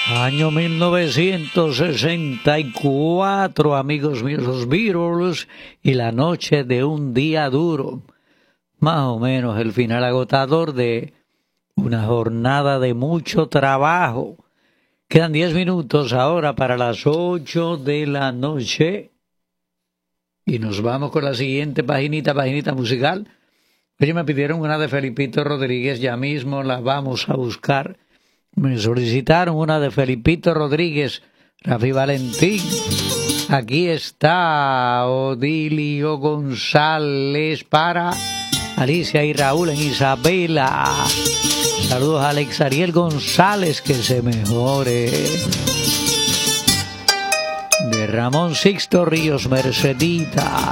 Año 1964, amigos míos, los Beatles y la noche de un día duro. Más o menos el final agotador de una jornada de mucho trabajo. Quedan 10 minutos ahora para las 8 de la noche. Y nos vamos con la siguiente paginita musical. Ellos me pidieron una de Felipito Rodríguez, ya mismo la vamos a buscar. Me solicitaron una de Felipito Rodríguez, Rafi Valentín. Aquí está Odilio González para Alicia y Raúl en Isabela. Saludos a Alex Ariel González, que se mejore. De Ramón Sixto Ríos, Mercedita.